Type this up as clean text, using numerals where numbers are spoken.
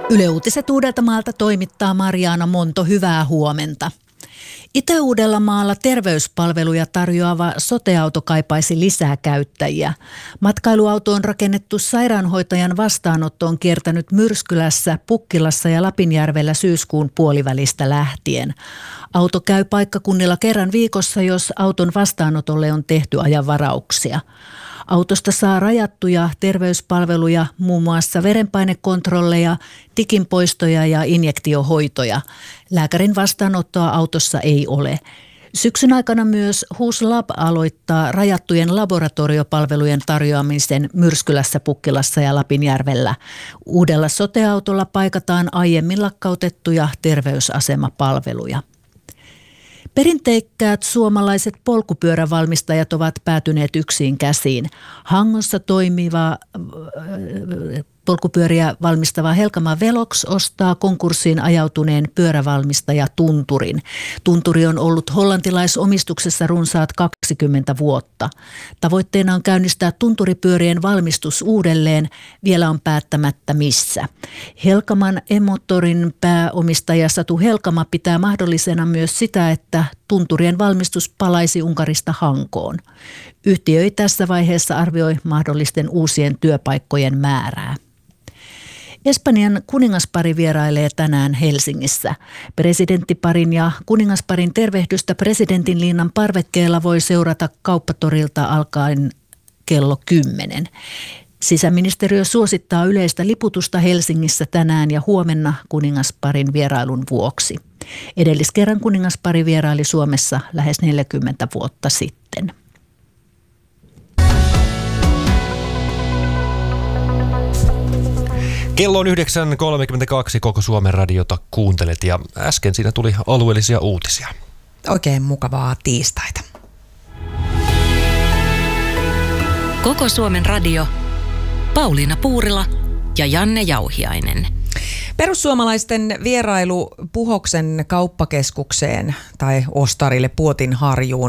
Yle Uutiset Uudeltamaalta toimittaa Mariana Monto, hyvää huomenta. Itä-Uudellamaalla terveyspalveluja tarjoava sote-auto kaipaisi lisää käyttäjiä. Matkailuauto on rakennettu sairaanhoitajan vastaanotto on kiertänyt Myrskylässä, Pukkilassa ja Lapinjärvellä syyskuun puolivälistä lähtien. Auto käy paikkakunnilla kerran viikossa, jos auton vastaanotolle on tehty ajanvarauksia. Autosta saa rajattuja terveyspalveluja, muun muassa verenpainekontrolleja, tikinpoistoja ja injektiohoitoja. Lääkärin vastaanottoa autossa ei ole. Syksyn aikana myös HUS-Lab aloittaa rajattujen laboratoriopalvelujen tarjoamisen Myrskylässä, Pukkilassa ja Lapinjärvellä. Uudella sote-autolla paikataan aiemmin lakkautettuja terveysasemapalveluja. Perinteikkäät suomalaiset polkupyörävalmistajat ovat päätyneet yksiin käsiin. Hangossa toimiva polkupyöriä valmistava Helkama Velox ostaa konkurssiin ajautuneen pyörävalmistaja Tunturin. Tunturi on ollut hollantilaisomistuksessa runsaat 20 vuotta. Tavoitteena on käynnistää tunturipyörien valmistus uudelleen, vielä on päättämättä missä. Helkaman E-motorin pääomistaja Satu Helkama pitää mahdollisena myös sitä, että tunturien valmistus palaisi Unkarista Hankoon. Yhtiö ei tässä vaiheessa arvioi mahdollisten uusien työpaikkojen määrää. Espanjan kuningaspari vierailee tänään Helsingissä. Presidenttiparin ja kuningasparin tervehdystä Presidentinlinnan parvekkeella voi seurata Kauppatorilta alkaen kello 10. Sisäministeriö suosittaa yleistä liputusta Helsingissä tänään ja huomenna kuningasparin vierailun vuoksi. Edelliskerran kuningaspari vieraili Suomessa lähes 40 vuotta sitten. Kello on 9.32, koko Suomen radiota kuuntelet ja äsken siinä tuli alueellisia uutisia. Oikein mukavaa tiistaita. Koko Suomen radio, Pauliina Puurila ja Janne Jauhiainen. Perussuomalaisten vierailu Puhoksen kauppakeskukseen tai Ostarille Puotinharjuun